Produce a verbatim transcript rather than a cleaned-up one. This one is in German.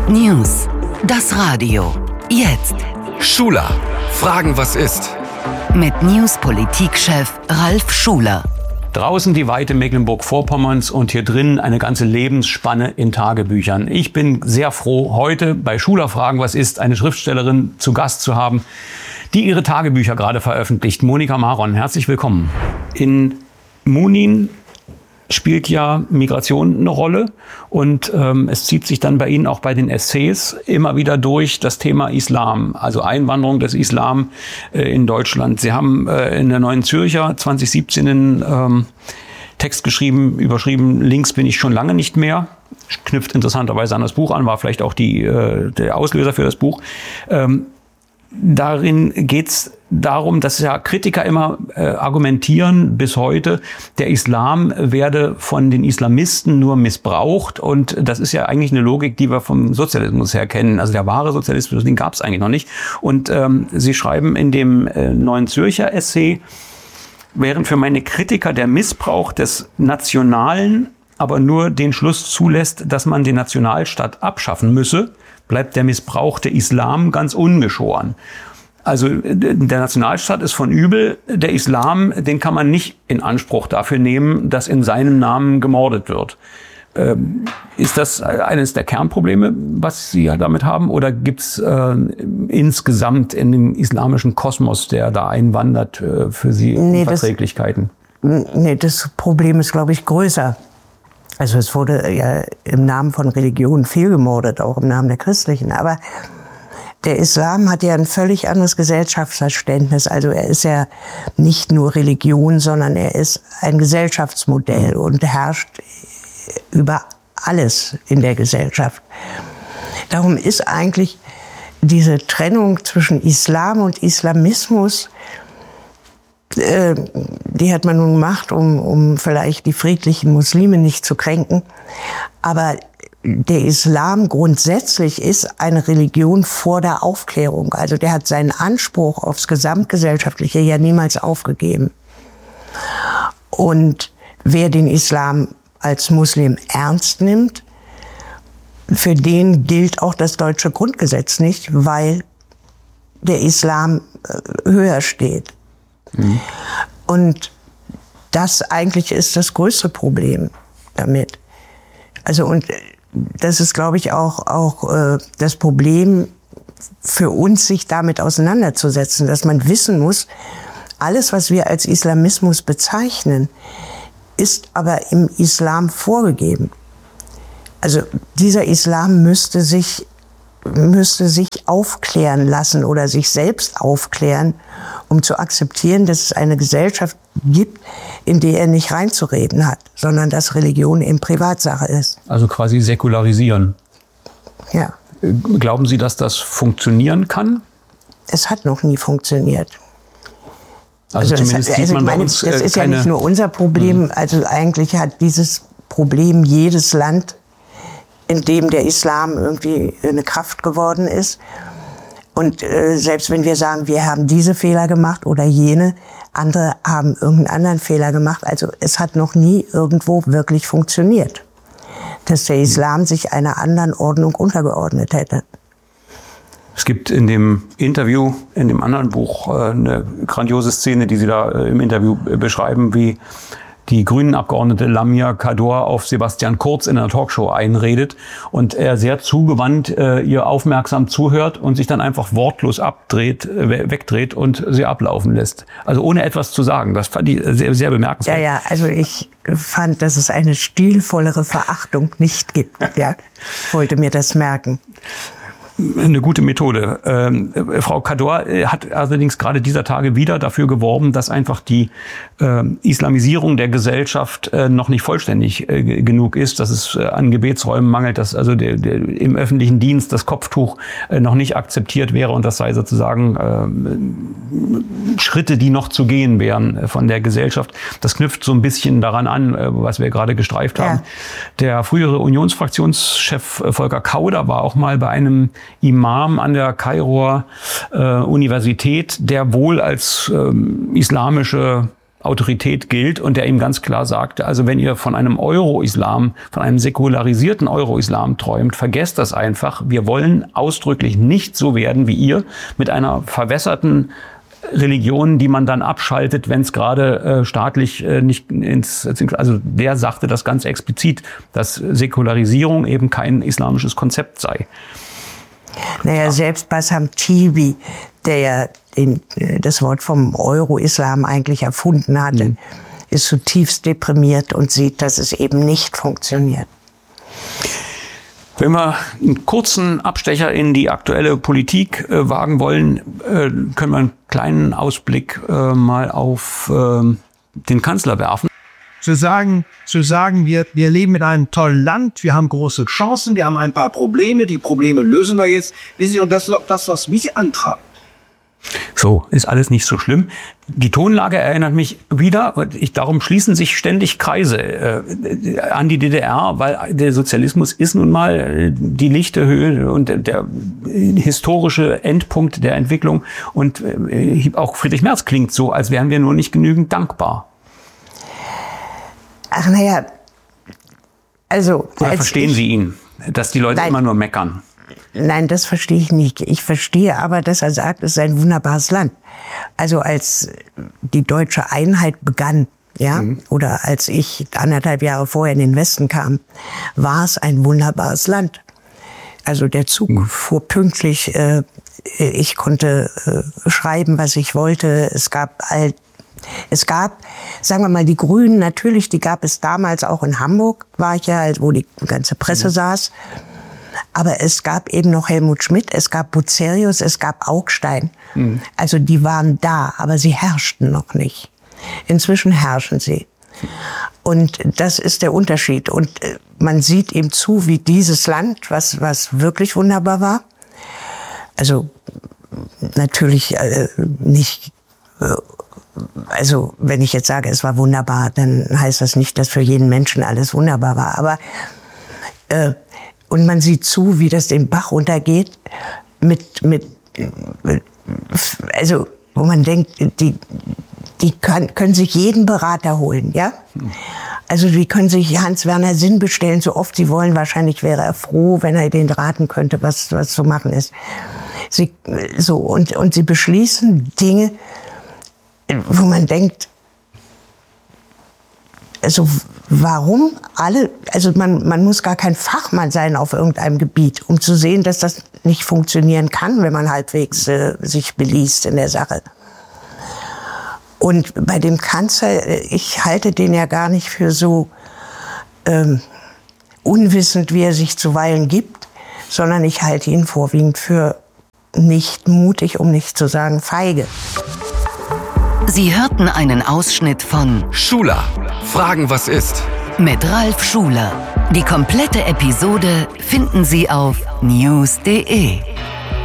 News. Das Radio. Jetzt. Schuler. Fragen, was ist? Mit News-Politikchef Ralf Schuler. Draußen die Weite Mecklenburg-Vorpommerns und hier drin eine ganze Lebensspanne in Tagebüchern. Ich bin sehr froh, heute bei Schuler Fragen, was ist, eine Schriftstellerin zu Gast zu haben, die ihre Tagebücher gerade veröffentlicht. Monika Maron, herzlich willkommen. In Munin spielt ja Migration eine Rolle und ähm, es zieht sich dann bei Ihnen auch bei den Essays immer wieder durch das Thema Islam, also Einwanderung des Islam äh, in Deutschland. Sie haben äh, in der Neuen Zürcher zwanzig siebzehn einen ähm, Text geschrieben, überschrieben, links bin ich schon lange nicht mehr. Knüpft interessanterweise an das Buch an, war vielleicht auch die, äh, der Auslöser für das Buch. Ähm, Darin geht's darum, dass ja Kritiker immer äh, argumentieren bis heute, der Islam werde von den Islamisten nur missbraucht. Und das ist ja eigentlich eine Logik, die wir vom Sozialismus her kennen. Also der wahre Sozialismus, den gab es eigentlich noch nicht. Und ähm, Sie schreiben in dem äh, Neuen Zürcher Essay, während für meine Kritiker der Missbrauch des Nationalen aber nur den Schluss zulässt, dass man den Nationalstaat abschaffen müsse, bleibt der missbrauchte Islam ganz ungeschoren. Also der Nationalstaat ist von übel, der Islam, den kann man nicht in Anspruch dafür nehmen, dass in seinem Namen gemordet wird. Ähm, ist das eines der Kernprobleme, was Sie damit haben? Oder gibt es äh, insgesamt in dem islamischen Kosmos, der da einwandert, äh, für Sie nee, Verträglichkeiten? Das, nee, das Problem ist, glaube ich, größer. Also es wurde ja im Namen von Religion viel gemordet, auch im Namen der Christlichen. Aber der Islam hat ja ein völlig anderes Gesellschaftsverständnis. Also er ist ja nicht nur Religion, sondern er ist ein Gesellschaftsmodell und herrscht über alles in der Gesellschaft. Darum ist eigentlich diese Trennung zwischen Islam und Islamismus, die hat man nun gemacht, um, um vielleicht die friedlichen Muslime nicht zu kränken. Aber der Islam grundsätzlich ist eine Religion vor der Aufklärung. Also der hat seinen Anspruch aufs Gesamtgesellschaftliche ja niemals aufgegeben. Und wer den Islam als Muslim ernst nimmt, für den gilt auch das deutsche Grundgesetz nicht, weil der Islam höher steht. Mhm. Und das eigentlich ist das größte Problem damit. Also und das ist, glaube ich, auch auch äh, das Problem für uns, sich damit auseinanderzusetzen, dass man wissen muss, alles, was wir als Islamismus bezeichnen, ist aber im Islam vorgegeben. Also dieser Islam müsste sich müsste sich aufklären lassen oder sich selbst aufklären, um zu akzeptieren, dass es eine Gesellschaft gibt, in der er nicht reinzureden hat, sondern dass Religion eben Privatsache ist. Also quasi säkularisieren. Ja. Glauben Sie, dass das funktionieren kann? Es hat noch nie funktioniert. Also, also zumindest hat, sieht also man meine, bei uns das ist keine... ja nicht nur unser Problem. Mhm. Also eigentlich hat dieses Problem jedes Land, in dem der Islam irgendwie eine Kraft geworden ist. Und äh, selbst wenn wir sagen, wir haben diese Fehler gemacht oder jene, andere haben irgendeinen anderen Fehler gemacht. Also es hat noch nie irgendwo wirklich funktioniert, dass der Islam sich einer anderen Ordnung untergeordnet hätte. Es gibt in dem Interview, in dem anderen Buch, äh, eine grandiose Szene, die Sie da äh, im Interview äh, beschreiben, wie die Grünen-Abgeordnete Lamia Kador auf Sebastian Kurz in einer Talkshow einredet und er sehr zugewandt äh, ihr aufmerksam zuhört und sich dann einfach wortlos abdreht, äh, wegdreht und sie ablaufen lässt. Also ohne etwas zu sagen. Das fand ich sehr, sehr bemerkenswert. Ja, ja, also ich fand, dass es eine stilvollere Verachtung nicht gibt. Ja, ich wollte mir das merken. Eine gute Methode. Ähm, Frau Kador hat allerdings gerade dieser Tage wieder dafür geworben, dass einfach die äh, Islamisierung der Gesellschaft äh, noch nicht vollständig äh, genug ist, dass es äh, an Gebetsräumen mangelt, dass also der, der, im öffentlichen Dienst das Kopftuch äh, noch nicht akzeptiert wäre und das sei sozusagen äh, Schritte, die noch zu gehen wären äh, von der Gesellschaft. Das knüpft so ein bisschen daran an, äh, was wir gerade gestreift haben. Ja. Der frühere Unionsfraktionschef äh, Volker Kauder war auch mal bei einem Imam an der Kairoer äh, Universität, der wohl als ähm, islamische Autorität gilt und der ihm ganz klar sagte, also wenn ihr von einem Euro-Islam, von einem säkularisierten Euro-Islam träumt, vergesst das einfach. Wir wollen ausdrücklich nicht so werden wie ihr, mit einer verwässerten Religion, die man dann abschaltet, wenn es gerade äh, staatlich äh, nicht ins, also der sagte das ganz explizit, dass Säkularisierung eben kein islamisches Konzept sei. Naja, selbst Bassam Tibi, der ja den, das Wort vom Euro-Islam eigentlich erfunden hatte, mhm. ist zutiefst deprimiert und sieht, dass es eben nicht funktioniert. Wenn wir einen kurzen Abstecher in die aktuelle Politik äh, wagen wollen, äh, können wir einen kleinen Ausblick äh, mal auf äh, den Kanzler werfen. Zu sagen, zu sagen, wir, wir leben in einem tollen Land, wir haben große Chancen, wir haben ein paar Probleme, die Probleme lösen wir jetzt. Wissen Sie, und das ist das, was mich antreibt. So, ist alles nicht so schlimm. Die Tonlage erinnert mich wieder, und ich, darum schließen sich ständig Kreise äh, an die D D R, weil der Sozialismus ist nun mal die lichte Höhe und der, der historische Endpunkt der Entwicklung. Und äh, auch Friedrich Merz klingt so, als wären wir nur nicht genügend dankbar. Ach naja, also... Oder verstehen Sie ihn, dass die Leute Nein. immer nur meckern? Nein, das verstehe ich nicht. Ich verstehe aber, dass er sagt, es ist ein wunderbares Land. Also als die deutsche Einheit begann, ja, mhm. oder als ich anderthalb Jahre vorher in den Westen kam, war es ein wunderbares Land. Also der Zug mhm. fuhr pünktlich, äh, ich konnte äh, schreiben, was ich wollte. Es gab all, es gab, sagen wir mal, die Grünen, natürlich, die gab es damals auch in Hamburg, war ich ja, wo die ganze Presse mhm. saß. Aber es gab eben noch Helmut Schmidt, es gab Bucerius, es gab Augstein. Mhm. Also die waren da, aber sie herrschten noch nicht. Inzwischen herrschen sie. Und das ist der Unterschied. Und man sieht eben zu, wie dieses Land, was, was wirklich wunderbar war, also natürlich äh, nicht, äh, also wenn ich jetzt sage, es war wunderbar, dann heißt das nicht, dass für jeden Menschen alles wunderbar war. Aber äh, und man sieht zu, wie das den Bach runtergeht, mit, mit, also, wo man denkt, die, die können, können sich jeden Berater holen, ja? Also, die können sich Hans-Werner Sinn bestellen, so oft sie wollen. Wahrscheinlich wäre er froh, wenn er denen raten könnte, was, was zu machen ist. Sie, so, und, und sie beschließen Dinge, wo man denkt, also warum alle, also man, man muss gar kein Fachmann sein auf irgendeinem Gebiet, um zu sehen, dass das nicht funktionieren kann, wenn man halbwegs äh, sich beliest in der Sache. Und bei dem Kanzler, ich halte den ja gar nicht für so ähm, unwissend, wie er sich zuweilen gibt, sondern ich halte ihn vorwiegend für nicht mutig, um nicht zu sagen feige. Sie hörten einen Ausschnitt von Schuler. Fragen, was ist? Mit Ralf Schuler. Die komplette Episode finden Sie auf news punkt de.